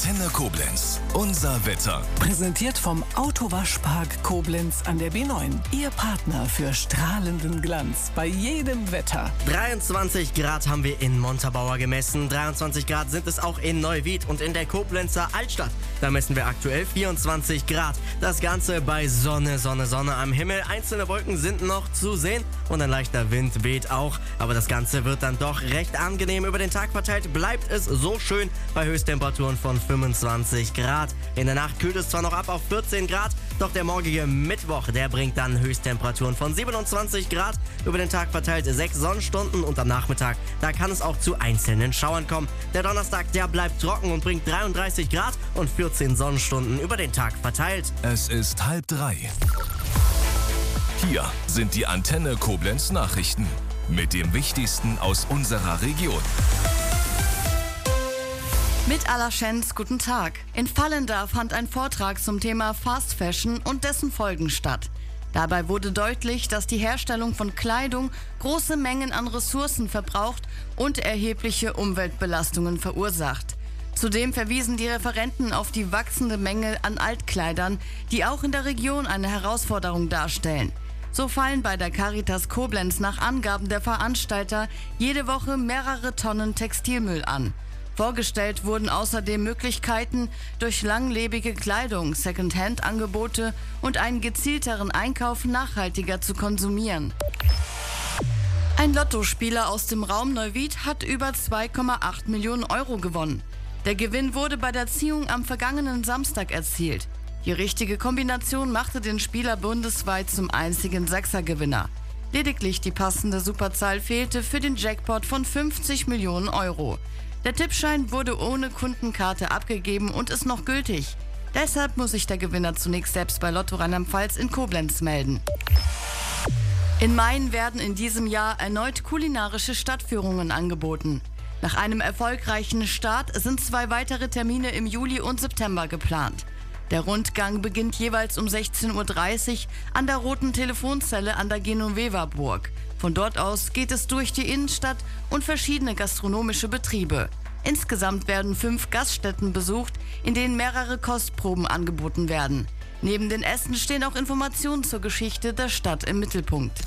Antenne Koblenz. Unser Wetter. Präsentiert vom Autowaschpark Koblenz an der B9. Ihr Partner für strahlenden Glanz bei jedem Wetter. 23 Grad haben wir in Montabaur gemessen. 23 Grad sind es auch in Neuwied und in der Koblenzer Altstadt. Da messen wir aktuell 24 Grad. Das Ganze bei Sonne, Sonne, Sonne am Himmel. Einzelne Wolken sind noch zu sehen und ein leichter Wind weht auch. Aber das Ganze wird dann doch recht angenehm. Über den Tag verteilt bleibt es so schön bei Höchsttemperaturen von 25 Grad. In der Nacht kühlt es zwar noch ab auf 14 Grad, doch der morgige Mittwoch, der bringt dann Höchsttemperaturen von 27 Grad. Über den Tag verteilt 6 Sonnenstunden und am Nachmittag, da kann es auch zu einzelnen Schauern kommen. Der Donnerstag, der bleibt trocken und bringt 33 Grad und 14 Sonnenstunden über den Tag verteilt. Es ist 2:30. Hier sind die Antenne Koblenz Nachrichten mit dem Wichtigsten aus unserer Region. Mit aller Schenz, guten Tag. In Vallendar fand ein Vortrag zum Thema Fast Fashion und dessen Folgen statt. Dabei wurde deutlich, dass die Herstellung von Kleidung große Mengen an Ressourcen verbraucht und erhebliche Umweltbelastungen verursacht. Zudem verwiesen die Referenten auf die wachsende Menge an Altkleidern, die auch in der Region eine Herausforderung darstellen. So fallen bei der Caritas Koblenz nach Angaben der Veranstalter jede Woche mehrere Tonnen Textilmüll an. Vorgestellt wurden außerdem Möglichkeiten, durch langlebige Kleidung, Secondhand-Angebote und einen gezielteren Einkauf nachhaltiger zu konsumieren. Ein Lottospieler aus dem Raum Neuwied hat über 2,8 Millionen Euro gewonnen. Der Gewinn wurde bei der Ziehung am vergangenen Samstag erzielt. Die richtige Kombination machte den Spieler bundesweit zum einzigen Sechsergewinner. Lediglich die passende Superzahl fehlte für den Jackpot von 50 Millionen Euro. Der Tippschein wurde ohne Kundenkarte abgegeben und ist noch gültig. Deshalb muss sich der Gewinner zunächst selbst bei Lotto Rheinland-Pfalz in Koblenz melden. In Main werden in diesem Jahr erneut kulinarische Stadtführungen angeboten. Nach einem erfolgreichen Start sind 2 weitere Termine im Juli und September geplant. Der Rundgang beginnt jeweils um 16:30 Uhr an der Roten Telefonzelle an der Genoveva-Burg. Von dort aus geht es durch die Innenstadt und verschiedene gastronomische Betriebe. Insgesamt werden 5 Gaststätten besucht, in denen mehrere Kostproben angeboten werden. Neben den Essen stehen auch Informationen zur Geschichte der Stadt im Mittelpunkt.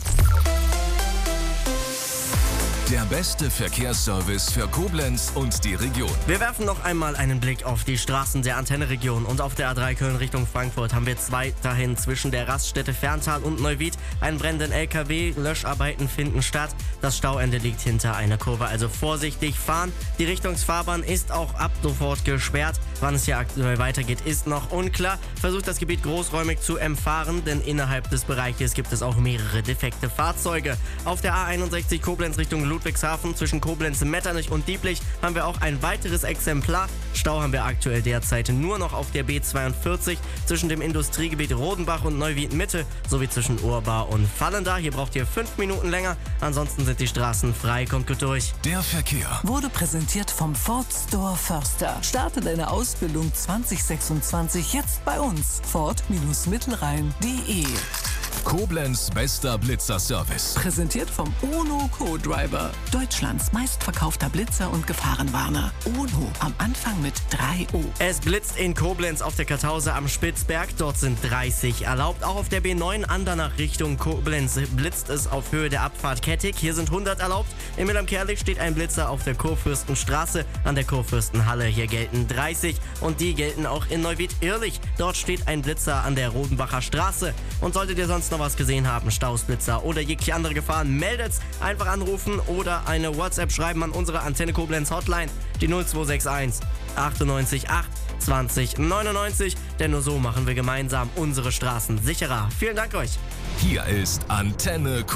Der beste Verkehrsservice für Koblenz und die Region. Wir werfen noch einmal einen Blick auf die Straßen der Antenne-Region und auf der A3 Köln Richtung Frankfurt haben wir weiterhin zwischen der Raststätte Ferntal und Neuwied einen brennenden LKW. Löscharbeiten finden statt. Das Stauende liegt hinter einer Kurve, also vorsichtig fahren. Die Richtungsfahrbahn ist auch ab sofort gesperrt. Wann es hier aktuell weitergeht, ist noch unklar. Versucht das Gebiet großräumig zu umfahren, denn innerhalb des Bereiches gibt es auch mehrere defekte Fahrzeuge. Auf der A61 Koblenz Richtung Ludwigshafen zwischen Koblenz, Metternich und Dieblich haben wir auch ein weiteres Exemplar. Stau haben wir aktuell derzeit nur noch auf der B42 zwischen dem Industriegebiet Rodenbach und Neuwied Mitte sowie zwischen Urbar und Vallendar. Hier braucht ihr 5 Minuten länger. Ansonsten sind die Straßen frei. Kommt gut durch. Der Verkehr Wurde präsentiert vom Ford Store Förster. Starte deine Ausbildung 2026 jetzt bei uns. Ford-Mittelrhein.de. Koblenz bester Blitzerservice. Präsentiert vom Ono Co-Driver. Deutschlands meistverkaufter Blitzer und Gefahrenwarner. Ono am Anfang mit 3O. Es blitzt in Koblenz auf der Kartause am Spitzberg. Dort sind 30 erlaubt. Auch auf der B9 Andernach Richtung Koblenz blitzt es auf Höhe der Abfahrt Kettig. Hier sind 100 erlaubt. In Mühlheim-Kerlich steht ein Blitzer auf der Kurfürstenstraße an der Kurfürstenhalle. Hier gelten 30 und die gelten auch in Neuwied-Irlich. Dort steht ein Blitzer an der Rodenbacher Straße. Und solltet ihr sonst noch was gesehen haben, Staus, Blitzer oder jegliche andere Gefahren, meldet's. Einfach anrufen oder eine WhatsApp schreiben an unsere Antenne Koblenz Hotline, die 0261 98 8 20 99. Denn nur so machen wir gemeinsam unsere Straßen sicherer. Vielen Dank euch. Hier ist Antenne Koblenz.